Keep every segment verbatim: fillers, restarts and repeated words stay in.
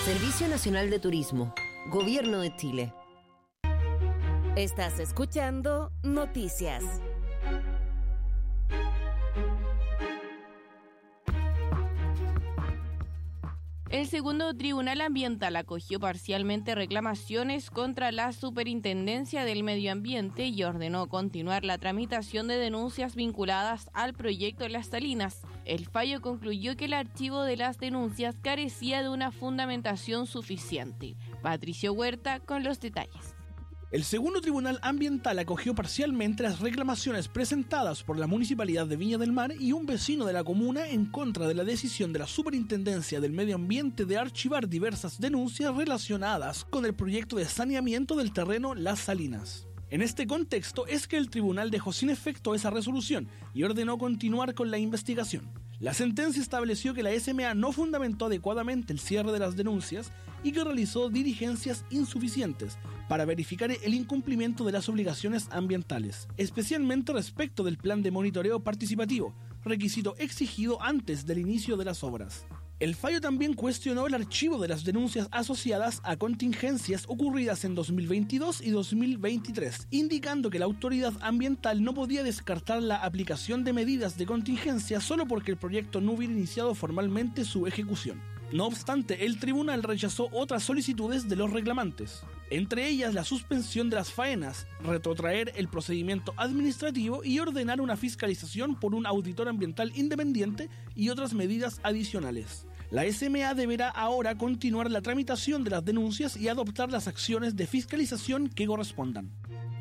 Servicio Nacional de Turismo, Gobierno de Chile. Estás escuchando Noticias. El segundo tribunal ambiental acogió parcialmente reclamaciones contra la Superintendencia del Medio Ambiente y ordenó continuar la tramitación de denuncias vinculadas al proyecto de las salinas. El fallo concluyó que el archivo de las denuncias carecía de una fundamentación suficiente. Patricio Huerta con los detalles. El segundo tribunal ambiental acogió parcialmente las reclamaciones presentadas por la Municipalidad de Viña del Mar y un vecino de la comuna en contra de la decisión de la Superintendencia del Medio Ambiente de archivar diversas denuncias relacionadas con el proyecto de saneamiento del terreno Las Salinas. En este contexto es que el tribunal dejó sin efecto esa resolución y ordenó continuar con la investigación. La sentencia estableció que la S M A no fundamentó adecuadamente el cierre de las denuncias y que realizó diligencias insuficientes para verificar el incumplimiento de las obligaciones ambientales, especialmente respecto del plan de monitoreo participativo, requisito exigido antes del inicio de las obras. El fallo también cuestionó el archivo de las denuncias asociadas a contingencias ocurridas en dos mil veintidós y dos mil veintitrés, indicando que la autoridad ambiental no podía descartar la aplicación de medidas de contingencia solo porque el proyecto no hubiera iniciado formalmente su ejecución. No obstante, el tribunal rechazó otras solicitudes de los reclamantes, entre ellas la suspensión de las faenas, retrotraer el procedimiento administrativo y ordenar una fiscalización por un auditor ambiental independiente y otras medidas adicionales. La S M A deberá ahora continuar la tramitación de las denuncias y adoptar las acciones de fiscalización que correspondan.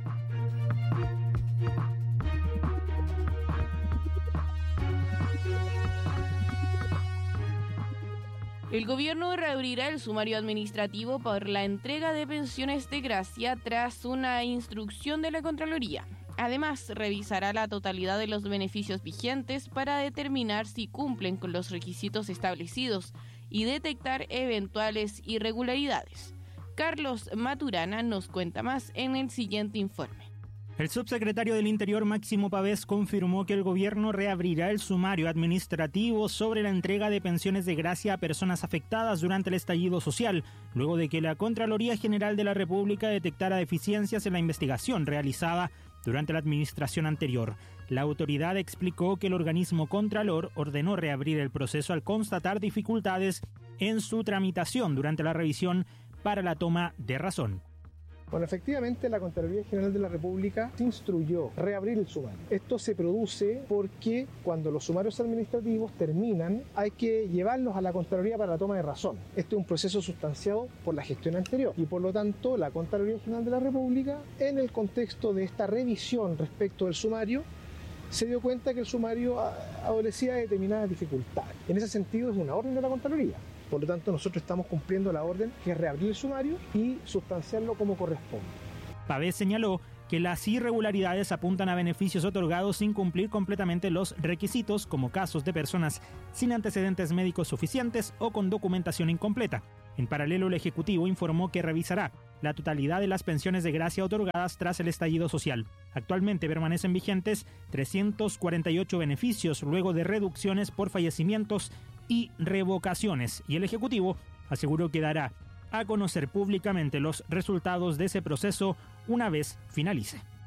El gobierno reabrirá el sumario administrativo por la entrega de pensiones de gracia tras una instrucción de la Contraloría. Además, revisará la totalidad de los beneficios vigentes para determinar si cumplen con los requisitos establecidos y detectar eventuales irregularidades. Carlos Maturana nos cuenta más en el siguiente informe. El subsecretario del Interior, Máximo Pavés, confirmó que el gobierno reabrirá el sumario administrativo sobre la entrega de pensiones de gracia a personas afectadas durante el estallido social, luego de que la Contraloría General de la República detectara deficiencias en la investigación realizada durante la administración anterior. La autoridad explicó que el organismo Contralor ordenó reabrir el proceso al constatar dificultades en su tramitación durante la revisión para la toma de razón. Bueno, efectivamente la Contraloría General de la República instruyó reabrir el sumario. Esto se produce porque cuando los sumarios administrativos terminan hay que llevarlos a la Contraloría para la toma de razón. Este es un proceso sustanciado por la gestión anterior y por lo tanto la Contraloría General de la República, en el contexto de esta revisión respecto del sumario, se dio cuenta que el sumario adolecía de determinadas dificultades. En ese sentido es una orden de la Contraloría. Por lo tanto, nosotros estamos cumpliendo la orden, que es reabrir el sumario y sustanciarlo como corresponde. Pavés señaló que las irregularidades apuntan a beneficios otorgados sin cumplir completamente los requisitos, como casos de personas sin antecedentes médicos suficientes o con documentación incompleta. En paralelo, el Ejecutivo informó que revisará la totalidad de las pensiones de gracia otorgadas tras el estallido social. Actualmente permanecen vigentes trescientos cuarenta y ocho beneficios luego de reducciones por fallecimientos y revocaciones, y el Ejecutivo aseguró que dará a conocer públicamente los resultados de ese proceso una vez finalice.